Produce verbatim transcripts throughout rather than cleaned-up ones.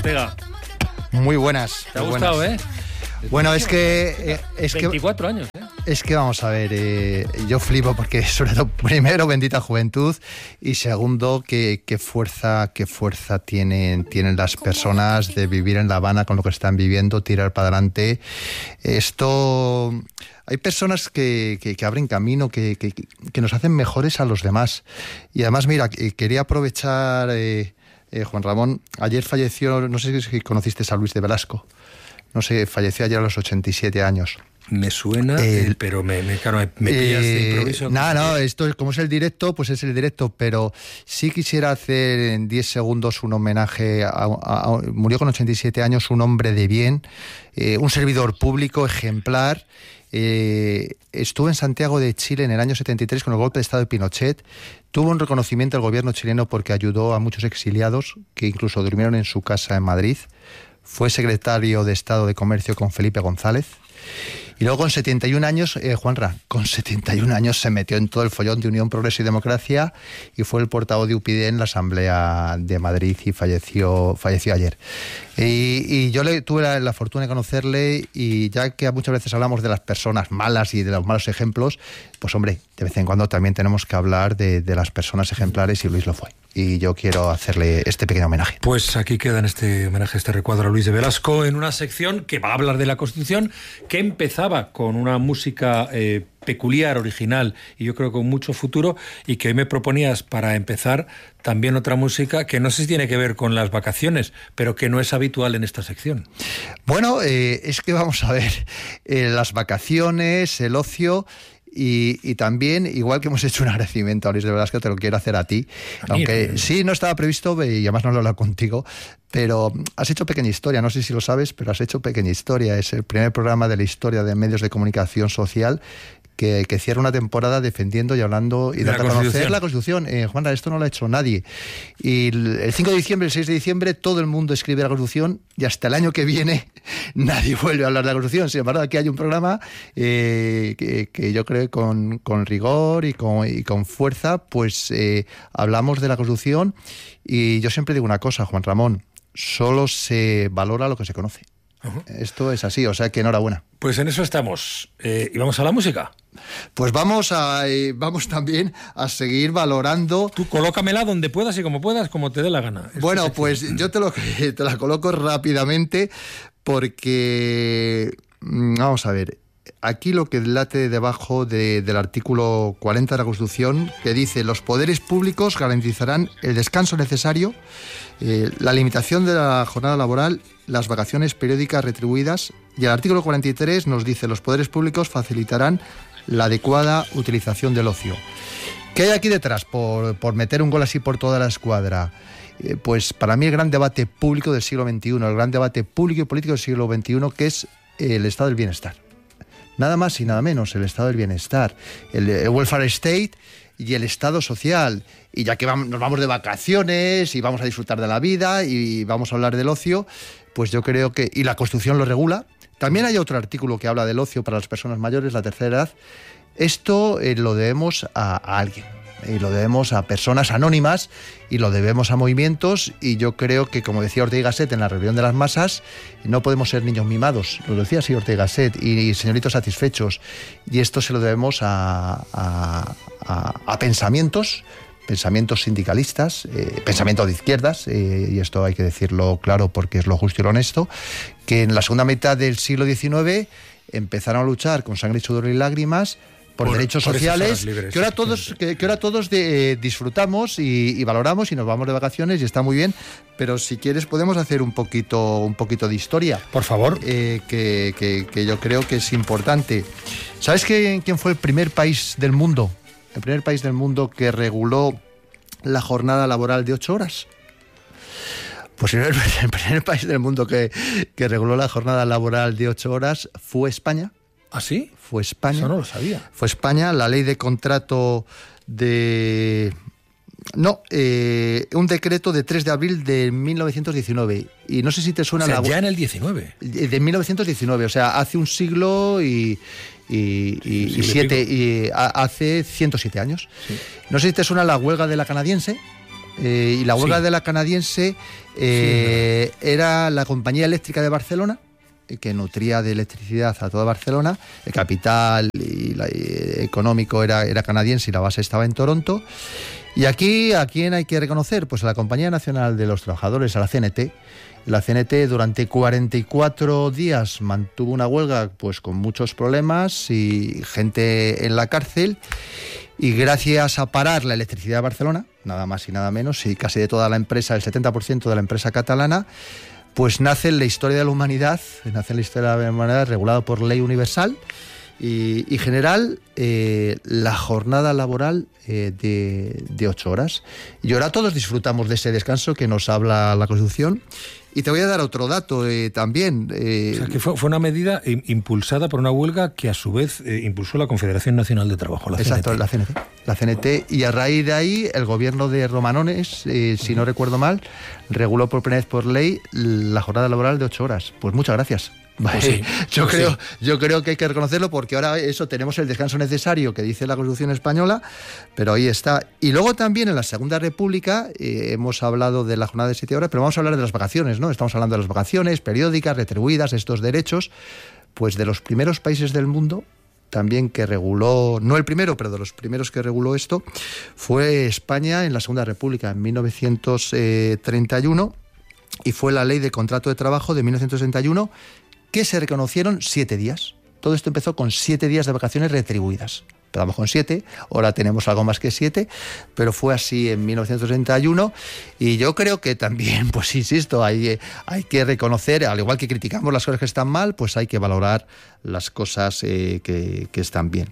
Pega. Muy buenas. ¿Te ha muy gustado, buenas. eh? Bueno, es que... Eh, es veinticuatro que, años, ¿eh? Es que vamos a ver, eh, yo flipo porque sobre todo, primero, bendita juventud, y segundo, qué que fuerza, qué fuerza tienen, tienen las personas de vivir en La Habana con lo que están viviendo, tirar para adelante. Esto... Hay personas que, que, que abren camino, que, que, que nos hacen mejores a los demás. Y además, mira, quería aprovechar, eh, eh, Juan Ramón, ayer falleció, no sé si conociste a Luis de Velasco, no sé, falleció ayer a los ochenta y siete años. Me suena, eh, pero me, me, claro, me, me pillas de improviso. No, no, esto es, como es el directo, pues es el directo, pero sí quisiera hacer en diez segundos un homenaje a, a, a murió con ochenta y siete años, un hombre de bien, eh, un servidor público ejemplar. Eh, estuvo en Santiago de Chile en el año setenta y tres con el golpe de estado de Pinochet. Tuvo un reconocimiento del gobierno chileno porque ayudó a muchos exiliados que incluso durmieron en su casa en Madrid. Fue secretario de Estado de Comercio con Felipe González. Y luego con setenta y un años, eh, Juanra, con setenta y un años se metió en todo el follón de Unión, Progreso y Democracia y fue el portavoz de U P y D en la Asamblea de Madrid y falleció, falleció ayer. Y, y yo le, tuve la, la fortuna de conocerle, y ya que muchas veces hablamos de las personas malas y de los malos ejemplos, pues hombre, de vez en cuando también tenemos que hablar de, de las personas ejemplares, y Luis lo fue. Y yo quiero hacerle este pequeño homenaje. Pues aquí queda en este homenaje, este recuadro a Luis de Velasco, en una sección que va a hablar de la Constitución, que empezaba con una música eh, peculiar, original, y yo creo con mucho futuro, y que hoy me proponías para empezar también otra música que no sé si tiene que ver con las vacaciones, pero que no es habitual en esta sección. Bueno, eh, es que vamos a ver, eh, las vacaciones, el ocio... Y, y también, igual que hemos hecho un agradecimiento a Luis de Velasco, te lo quiero hacer a ti. A Aunque mí, sí, no estaba previsto, y además no lo he hablado contigo, pero has hecho pequeña historia, no sé si lo sabes, pero has hecho pequeña historia. Es el primer programa de la historia de medios de comunicación social que, que cierra una temporada defendiendo y hablando y dando a conocer la Constitución. Eh, Juanra, esto no lo ha hecho nadie. Y el cinco de diciembre, el seis de diciembre, todo el mundo escribe la Constitución, y hasta el año que viene nadie vuelve a hablar de la Constitución. Sin embargo, aquí hay un programa eh, que, que yo creo que con, con rigor y con, y con fuerza, pues eh, hablamos de la Constitución. Y yo siempre digo una cosa, Juan Ramón, solo se valora lo que se conoce. Uh-huh. Esto es así, o sea que enhorabuena. Pues en eso estamos. Eh, ¿Y vamos a la música? Pues vamos a eh, vamos también a seguir valorando. Tú colócamela donde puedas y como puedas, como te dé la gana. Esto bueno, pues yo te, lo, te la coloco rápidamente porque, vamos a ver, aquí lo que late debajo de, del artículo cuarenta de la Constitución, que dice: los poderes públicos garantizarán el descanso necesario, eh, la limitación de la jornada laboral, las vacaciones periódicas retribuidas. Y el artículo cuarenta y tres nos dice: los poderes públicos facilitarán la adecuada utilización del ocio. ¿Qué hay aquí detrás por, por meter un gol así por toda la escuadra? Eh, pues para mí el gran debate público del siglo veintiuno, el gran debate público y político del siglo veintiuno, que es el estado del bienestar. Nada más y nada menos, el estado del bienestar, el, el welfare state y el estado social. Y ya que vamos, nos vamos de vacaciones y vamos a disfrutar de la vida y vamos a hablar del ocio, pues yo creo que... Y la Constitución lo regula. También hay otro artículo que habla del ocio para las personas mayores, la tercera edad. Esto eh, lo debemos a, a alguien. Y lo debemos a personas anónimas y lo debemos a movimientos, y yo creo que, como decía Ortega y Gasset en la rebelión de las masas, no podemos ser niños mimados, lo decía así Ortega y Gasset, y, y señoritos satisfechos, y esto se lo debemos a, a, a, a pensamientos pensamientos sindicalistas, eh, pensamiento de izquierdas, eh, y esto hay que decirlo claro porque es lo justo y lo honesto, que en la segunda mitad del siglo diecinueve empezaron a luchar con sangre, sudor y lágrimas por, por derechos por sociales libres, que ahora todos que, que ahora todos de, eh, disfrutamos y, y valoramos y nos vamos de vacaciones y está muy bien, pero si quieres podemos hacer un poquito un poquito de historia, por favor, eh, que, que, que yo creo que es importante. ¿Sabes que, quién fue el primer país del mundo el primer país del mundo que reguló la jornada laboral de ocho horas? Pues el primer, el primer país del mundo que, que reguló la jornada laboral de ocho horas fue España. ¿Ah, sí? Fue España. Eso no lo sabía. Fue España, la ley de contrato de... No, eh, un decreto de tres de abril de mil novecientos diecinueve. Y no sé si te suena... O sea, la... ya en el diecinueve. De mil novecientos diecinueve, o sea, hace un siglo y... Y, y, sí, y siete, y hace ciento siete años. Sí. No sé si te suena la huelga de la canadiense. Eh, y la huelga sí. de la canadiense eh, sí, era la compañía eléctrica de Barcelona, que nutría de electricidad a toda Barcelona. El capital y la, y económico era, era canadiense y la base estaba en Toronto. Y aquí, ¿a quién hay que reconocer? Pues a la Compañía Nacional de los Trabajadores, a la C N T. La C N T durante cuarenta y cuatro días mantuvo una huelga pues con muchos problemas y gente en la cárcel. Y gracias a parar la electricidad de Barcelona, nada más y nada menos, y casi de toda la empresa, el setenta por ciento de la empresa catalana, pues nace en la historia de la humanidad, nace en la historia de la humanidad regulado por ley universal y, y general eh, la jornada laboral eh, de, de ocho horas. Y ahora todos disfrutamos de ese descanso que nos habla la Constitución. Y te voy a dar otro dato eh, también. Eh, o sea, que fue, fue una medida impulsada por una huelga que a su vez eh, impulsó la Confederación Nacional de Trabajo, la exacto, C N T. la C N T. La C N T, y a raíz de ahí el gobierno de Romanones, eh, si no recuerdo mal, reguló por primera vez por ley la jornada laboral de ocho horas. Pues muchas gracias. Vale. Sí, yo, pues creo, sí. yo creo que hay que reconocerlo porque ahora eso tenemos el descanso necesario que dice la Constitución española, pero ahí está. Y luego también en la Segunda República eh, hemos hablado de la jornada de siete horas, pero vamos a hablar de las vacaciones, ¿no? Estamos hablando de las vacaciones periódicas, retribuidas, estos derechos, pues de los primeros países del mundo también que reguló, no el primero, pero de los primeros que reguló esto, fue España en la Segunda República en mil novecientos treinta y uno y fue la Ley de Contrato de Trabajo de mil novecientos sesenta y uno que se reconocieron siete días. Todo esto empezó con siete días de vacaciones retribuidas. Empezamos con siete, ahora tenemos algo más que siete, pero fue así en mil novecientos sesenta y uno y yo creo que también, pues insisto, hay, hay que reconocer, al igual que criticamos las cosas que están mal, pues hay que valorar las cosas eh, que, que están bien.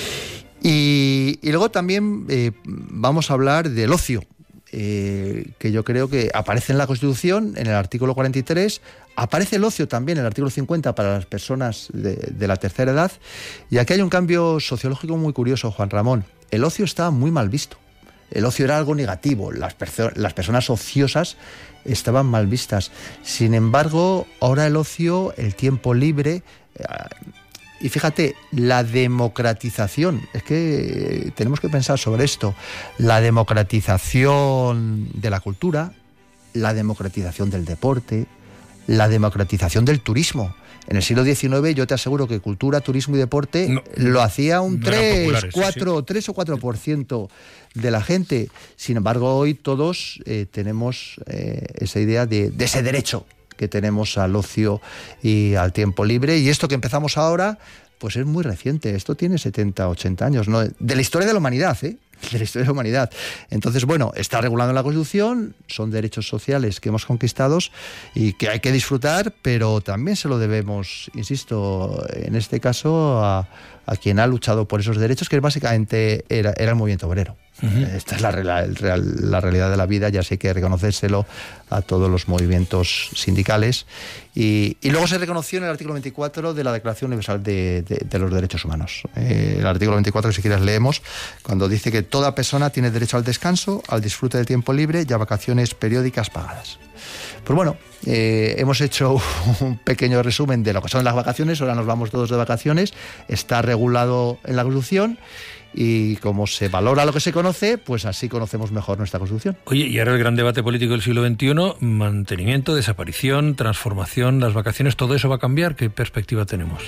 Y, y luego también eh, vamos a hablar del ocio. Eh, que yo creo que aparece en la Constitución, en el artículo cuarenta y tres, aparece el ocio también en el artículo cincuenta para las personas de, de la tercera edad, y aquí hay un cambio sociológico muy curioso, Juan Ramón. El ocio estaba muy mal visto, el ocio era algo negativo, las, perso- las personas ociosas estaban mal vistas. Sin embargo, ahora el ocio, el tiempo libre... Eh, Y fíjate, la democratización, es que tenemos que pensar sobre esto, la democratización de la cultura, la democratización del deporte, la democratización del turismo. En el siglo diecinueve yo te aseguro que cultura, turismo y deporte no, lo hacía un no tres, cuatro, sí. tres o cuatro por ciento de la gente. Sin embargo, hoy todos eh, tenemos eh, esa idea de, de ese derecho que tenemos al ocio y al tiempo libre. Y esto que empezamos ahora, pues es muy reciente. Esto tiene setenta, ochenta años, ¿no? De la historia de la humanidad, ¿eh? De la historia de la humanidad. Entonces, bueno, está regulado en la Constitución, son derechos sociales que hemos conquistado y que hay que disfrutar, pero también se lo debemos, insisto, en este caso, a, a quien ha luchado por esos derechos, que básicamente era, era el movimiento obrero. Uh-huh. Esta es la, real, la realidad de la vida, ya sé que hay que reconocérselo a todos los movimientos sindicales. Y, y luego se reconoció en el artículo veinticuatro de la Declaración Universal de, de, de los Derechos Humanos. Eh, el artículo veinticuatro, que si quieres leemos, cuando dice que toda persona tiene derecho al descanso, al disfrute del tiempo libre y a vacaciones periódicas pagadas. Pues bueno, eh, hemos hecho un pequeño resumen de lo que son las vacaciones, ahora nos vamos todos de vacaciones, está regulado en la Constitución. Y como se valora lo que se conoce, pues así conocemos mejor nuestra Constitución. Oye, y ahora el gran debate político del siglo veintiuno, mantenimiento, desaparición, transformación, las vacaciones, ¿todo eso va a cambiar? ¿Qué perspectiva tenemos?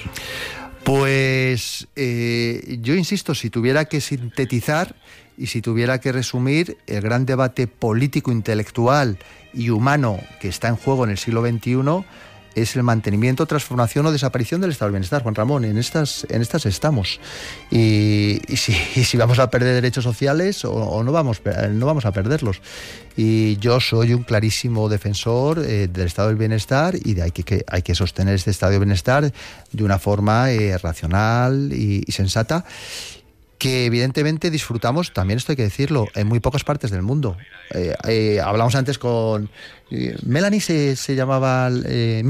Pues eh, yo insisto, si tuviera que sintetizar y si tuviera que resumir el gran debate político, intelectual y humano que está en juego en el siglo veintiuno, es el mantenimiento, transformación o desaparición del estado del bienestar, Juan Ramón. En estas, en estas estamos. Y, y, si, y si vamos a perder derechos sociales o, o no, vamos, no vamos a perderlos. Y yo soy un clarísimo defensor eh, del estado del bienestar y de hay que, que hay que sostener este estado del bienestar de una forma eh, racional y, y sensata, que evidentemente disfrutamos, también esto hay que decirlo, en muy pocas partes del mundo. Eh, eh, hablamos antes con... Eh, Melanie se, se llamaba eh, Melody,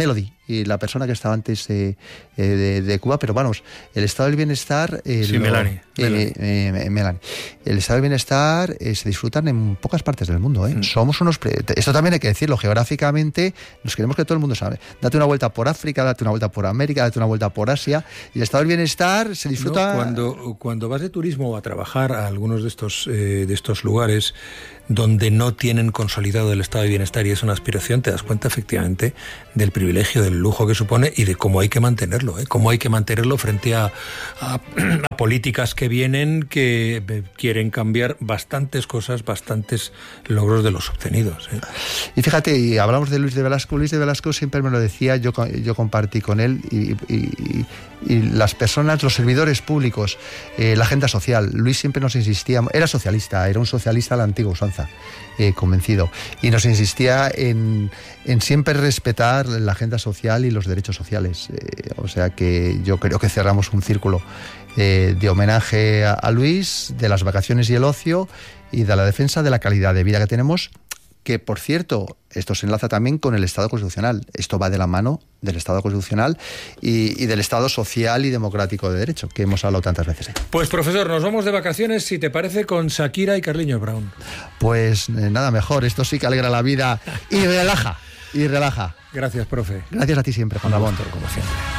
y la persona que estaba antes eh, eh, de, de Cuba, pero vamos, el estado del bienestar... Eh, sí, lo, Melanie. Eh, eh, Melanie. El estado del bienestar eh, se disfrutan en pocas partes del mundo. ¿eh? Mm. Somos unos... Pre- esto también hay que decirlo, geográficamente nos queremos que todo el mundo sabe. Date una vuelta por África, date una vuelta por América, date una vuelta por Asia, y el estado del bienestar se disfruta... No, cuando, cuando vas de turismo a trabajar a algunos de estos, eh, de estos lugares donde no tienen consolidado el estado de bienestar y es una aspiración, te das cuenta efectivamente del privilegio, del lujo que supone y de cómo hay que mantenerlo, ¿eh? Cómo hay que mantenerlo frente a, a, a políticas que vienen que quieren cambiar bastantes cosas, bastantes logros de los obtenidos, ¿eh? Y fíjate, y hablamos de Luis de Velasco. Luis de Velasco siempre me lo decía, yo, yo compartí con él y, y, y las personas, los servidores públicos, eh, la agenda social. Luis siempre nos insistía, era socialista, era un socialista a la antigua usanza. Eh, convencido, y nos insistía en, en siempre respetar la agenda social y los derechos sociales. Eh, o sea que yo creo que cerramos un círculo eh, de homenaje a, a Luis, de las vacaciones y el ocio, y de la defensa de la calidad de vida que tenemos, que por cierto, esto se enlaza también con el Estado constitucional. Esto va de la mano del Estado constitucional y, y del Estado social y democrático de derecho, que hemos hablado tantas veces. ¿eh? Pues profesor, nos vamos de vacaciones, si te parece, con Shakira y Carliños Brown. Pues eh, nada mejor, esto sí que alegra la vida y relaja, y relaja. Gracias, profe. Gracias a ti siempre, Juan Ramón. Como siempre.